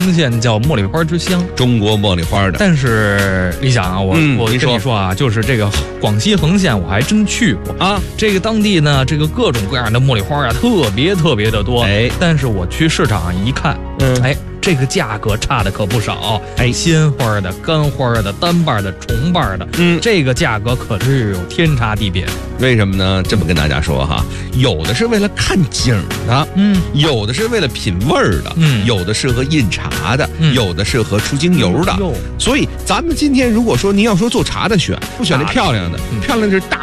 丰县叫茉莉花之乡， 中国茉莉花的。 但是你想啊，我跟你说啊，就是这个广西横县我还真去过啊。 这个当地呢，这个各种各样的茉莉花啊，特别的多。但是我去市场上一看，这个价格差的可不少。鲜花的、干花的、单瓣的、重瓣的，这个价格可是有天差地别。 为什么呢？这么跟大家说哈，有的是为了看景的，有的是为了品味儿的，有的适合饮茶的，有的适合出精油的。所以咱们今天如果说您要说做茶的选，不选那漂亮的，漂亮的是大